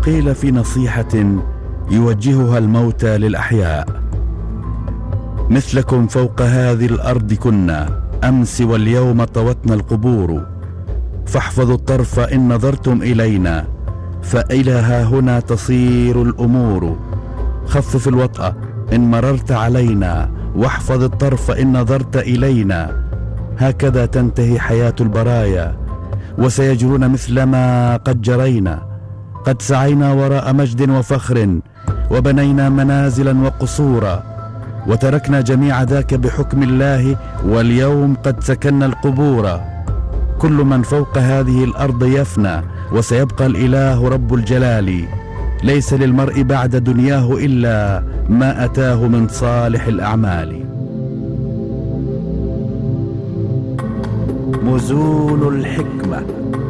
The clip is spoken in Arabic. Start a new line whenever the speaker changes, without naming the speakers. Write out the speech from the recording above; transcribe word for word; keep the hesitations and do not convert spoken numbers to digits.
قيل في نصيحة يوجهها الموتى للأحياء: مثلكم فوق هذه الأرض كنا، أمس واليوم طوتنا القبور، فاحفظوا الطرف إن نظرتم إلينا، فإلى ها هنا تصير الأمور. خفف الوطأ إن مررت علينا، واحفظ الطرف إن نظرت إلينا. هكذا تنتهي حياة البرايا، وسيجرون مثلما قد جرينا. قد سعينا وراء مجد وفخر، وبنينا منازلا وقصورا، وتركنا جميع ذاك بحكم الله، واليوم قد سكننا القبور. كل من فوق هذه الأرض يفنى، وسيبقى الإله رب الجلال. ليس للمرء بعد دنياه إلا ما أتاه من صالح الأعمال.
مزون الحكمة.